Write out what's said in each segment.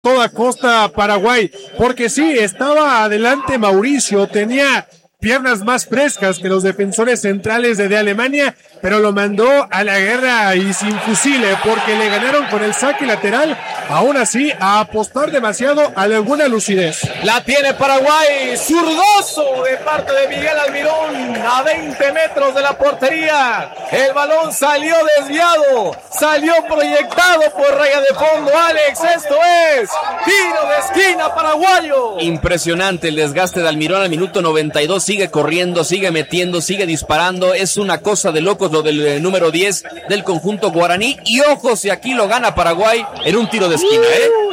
toda costa Paraguay, porque sí, estaba adelante Mauricio, tenía piernas más frescas que los defensores centrales de Alemania, pero lo mandó a la guerra y sin fusiles, porque le ganaron con el saque lateral, aún así, a apostar demasiado a alguna lucidez. La tiene Paraguay, zurdazo de parte de Miguel Almirón, a 20 metros de la portería, el balón salió desviado, salió proyectado por raya de fondo, Alex, esto es tiro de esquina paraguayo. Impresionante el desgaste de Almirón al minuto 92, sigue corriendo, sigue metiendo, sigue disparando, es una cosa de locos lo del número 10 del conjunto guaraní, y ojo si aquí lo gana Paraguay en un tiro de esquina,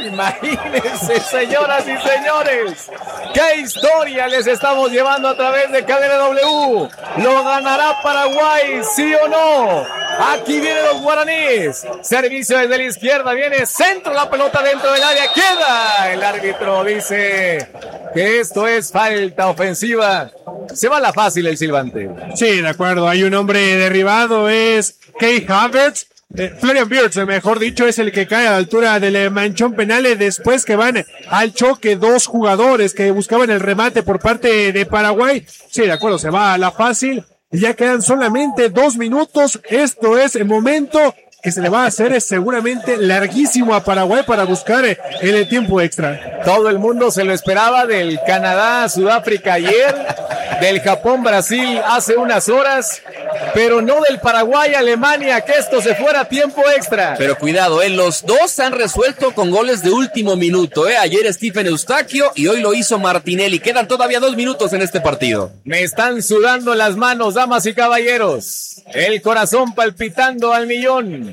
Imagínense, señoras y señores, qué historia les estamos llevando a través de Cadena W. ¿Lo ganará Paraguay, sí o no? Aquí vienen los guaraníes, servicio desde la izquierda, viene centro, la pelota dentro del área, queda, el árbitro dice que esto es falta ofensiva. Se va la fácil el silbante. Sí, de acuerdo, hay un hombre derribado, es Kai Havertz. Florian Wirtz, mejor dicho, es el que cae a la altura del manchón penal después que van al choque dos jugadores que buscaban el remate por parte de Paraguay. Sí, de acuerdo, se va a la fácil y ya quedan solamente 2 minutos. Esto es el momento que se le va a hacer seguramente larguísimo a Paraguay para buscar el tiempo extra. Todo el mundo se lo esperaba del Canadá-Sudáfrica ayer, del Japón-Brasil hace unas horas, pero no del Paraguay-Alemania, que esto se fuera a tiempo extra. Pero cuidado, los dos se han resuelto con goles de último minuto, ayer Stephen Eustaquio y hoy lo hizo Martinelli. Quedan todavía 2 minutos en este partido. Me están sudando las manos, damas y caballeros. El corazón palpitando al millón.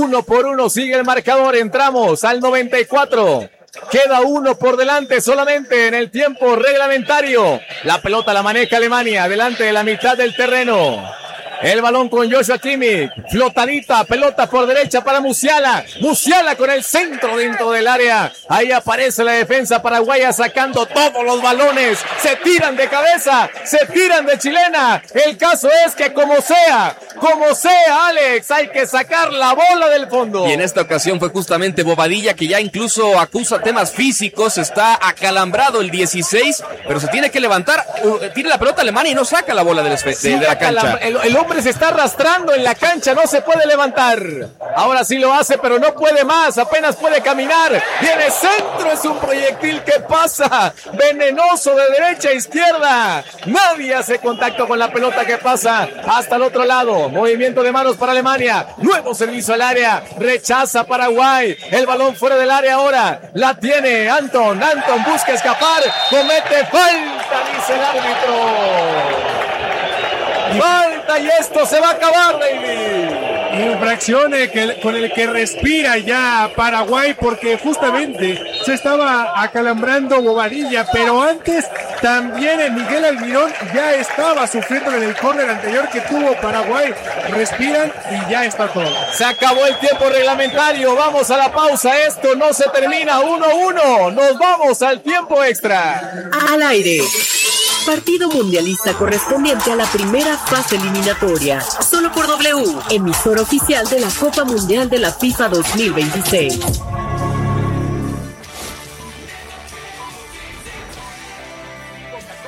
1-1 sigue el marcador. Entramos al 94. Queda 1 por delante solamente en el tiempo reglamentario. La pelota la maneja Alemania delante de la mitad del terreno. El balón con Joshua Kimmich, flotadita, pelota por derecha para Musiala. Musiala con el centro dentro del área. Ahí aparece la defensa paraguaya sacando todos los balones. Se tiran de cabeza, se tiran de chilena. El caso es que como sea, Alex, hay que sacar la bola del fondo. Y en esta ocasión fue justamente Bobadilla, que ya incluso acusa temas físicos. Está acalambrado el 16, pero se tiene que levantar. Tira la pelota Alemania y no saca la bola de la cancha. El hombre se está arrastrando en la cancha, no se puede levantar. Ahora sí lo hace, pero no puede más, apenas puede caminar. Viene centro, es un proyectil que pasa venenoso de derecha a izquierda. Nadie hace contacto con la pelota que pasa hasta el otro lado. Movimiento de manos para Alemania. Nuevo servicio al área. Rechaza Paraguay. El balón fuera del área ahora. La tiene Anton. Anton busca escapar. Comete falta, dice el árbitro. Falta y esto se va a acabar, David. Infracción con el que respira ya Paraguay, porque justamente se estaba acalambrando Bobadilla, pero antes también Miguel Almirón ya estaba sufriendo en el córner anterior que tuvo Paraguay. Respiran y ya está todo. Se acabó el tiempo reglamentario, vamos a la pausa, esto no se termina, 1-1, nos vamos al tiempo extra. Al aire. Partido mundialista correspondiente a la primera fase eliminatoria. Solo por W, emisor oficial de la Copa Mundial de la FIFA 2026.